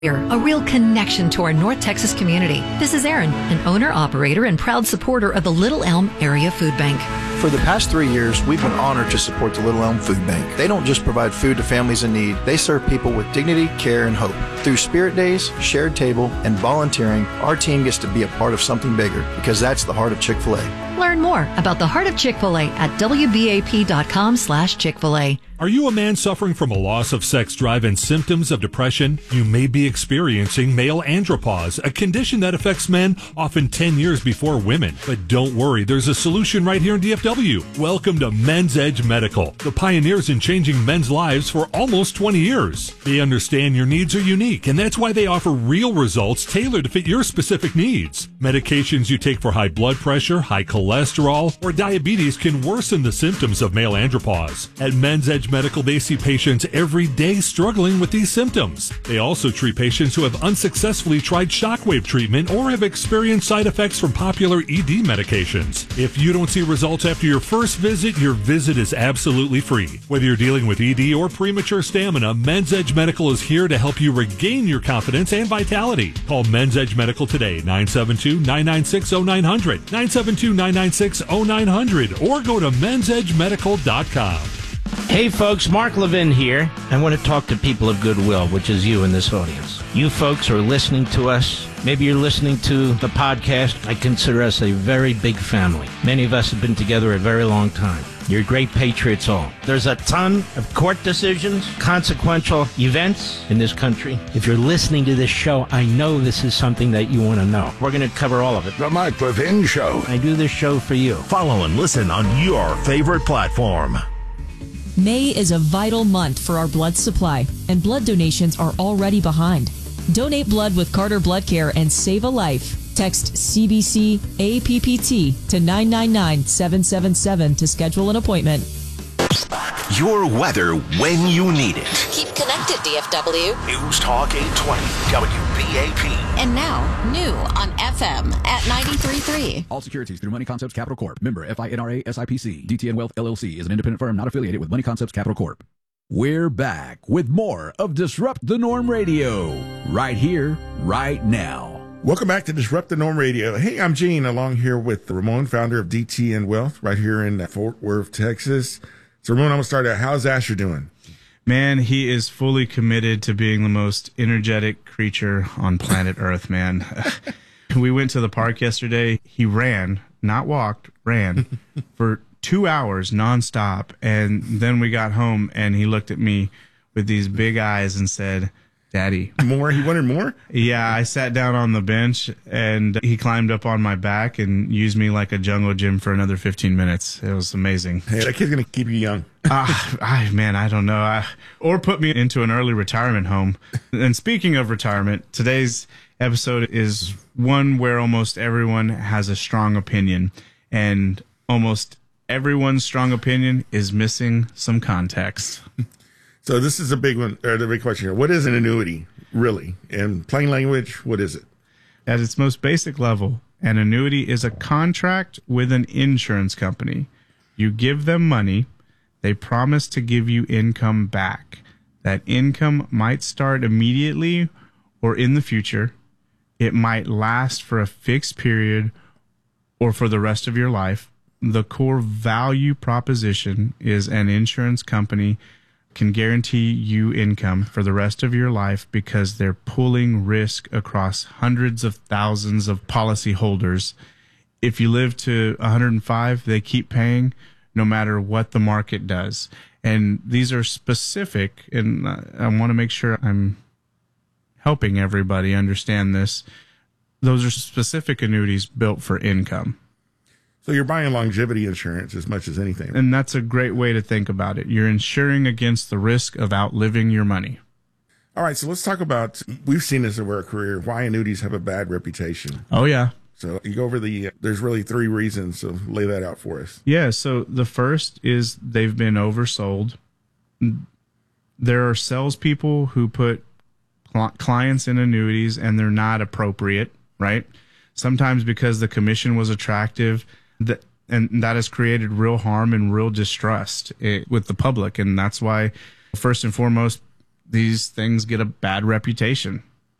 A real connection to our North Texas community. This is Erin, an owner, operator, and proud supporter of the Little Elm Area Food Bank. For the past 3 years, we've been honored to support the Little Elm Food Bank. They don't just provide food to families in need, they serve people with dignity, care, and hope. Through Spirit Days, Shared Table, and volunteering, our team gets to be a part of something bigger, because that's the heart of Chick-fil-A. Learn more about the Heart of Chick-fil-A at wbap.com/Chick-fil-A. Are you a man suffering from a loss of sex drive and symptoms of depression? You may be experiencing male andropause, a condition that affects men often 10 years before women. But don't worry, there's a solution right here in DFW. Welcome to Men's Edge Medical, the pioneers in changing men's lives for almost 20 years. They understand your needs are unique, and that's why they offer real results tailored to fit your specific needs. Medications you take for high blood pressure, high cholesterol, or diabetes can worsen the symptoms of male andropause. At Men's Edge Medical, they see patients every day struggling with these symptoms. They also treat patients who have unsuccessfully tried shockwave treatment or have experienced side effects from popular ED medications. If you don't see results after your first visit, your visit is absolutely free. Whether you're dealing with ED or premature stamina, Men's Edge Medical is here to help you regain your confidence and vitality. Call Men's Edge Medical today, 972-996-0900, 972-996-0900, or go to mensedgemedical.com. Hey folks, Mark Levin here. I want to talk to people of goodwill, which is you in this audience. You folks are listening to us. Maybe you're listening to the podcast. I consider us a very big family. Many of us have been together a very long time. You're great patriots all. There's a ton of court decisions, consequential events in this country. If you're listening to this show, I know this is something that you want to know. We're going to cover all of it. The Mark Levin Show. I do this show for you. Follow and listen on your favorite platform. May is a vital month for our blood supply, and blood donations are already behind. Donate blood with Carter Blood Care and save a life. Text CBC APPT to 999-777 to schedule an appointment. Your weather when you need it. Keep connected, DFW. News Talk 820 WBAP. And now, new on FM at 93.3. All securities through Money Concepts Capital Corp. Member FINRA SIPC. DTN Wealth LLC is an independent firm not affiliated with Money Concepts Capital Corp. We're back with more of Disrupt the Norm Radio. Right here, right now. Welcome back to Disrupt the Norm Radio. Hey, I'm Gene, along here with Ramon, founder of DTN Wealth, right here in Fort Worth, Texas. So, Ramon, I'm going to start out. How's Asher doing? Man, he is fully committed to being the most energetic creature on planet Earth, man. We went to the park yesterday. He ran, not walked, ran for 2 hours nonstop. And then we got home, and he looked at me with these big eyes and said, Daddy. More? He wanted more? Yeah, I sat down on the bench, and he climbed up on my back and used me like a jungle gym for another 15 minutes. It was amazing. Hey, that kid's going to keep you young. Man, I don't know. Or put me into an early retirement home. And speaking of retirement, today's episode is one where almost everyone has a strong opinion, and almost everyone's strong opinion is missing some context. So this is a big one, or the big question here. What is an annuity, really? In plain language, what is it? At its most basic level, an annuity is a contract with an insurance company. You give them money, they promise to give you income back. That income might start immediately or in the future. It might last for a fixed period or for the rest of your life. The core value proposition is an insurance company can guarantee you income for the rest of your life because they're pooling risk across hundreds of thousands of policyholders. If you live to 105, they keep paying no matter what the market does. And these are specific, and I want to make sure I'm helping everybody understand this. Those are specific annuities built for income. So you're buying longevity insurance as much as anything. And that's a great way to think about it. You're insuring against the risk of outliving your money. All right, so let's talk about, we've seen this over our career, why annuities have a bad reputation. Oh, yeah. So you go over there's really 3 reasons, so lay that out for us. Yeah, so the first is they've been oversold. There are salespeople who put clients in annuities and they're not appropriate, right? Sometimes because the commission was attractive, and that has created real harm and real distrust with the public. And that's why, first and foremost, these things get a bad reputation.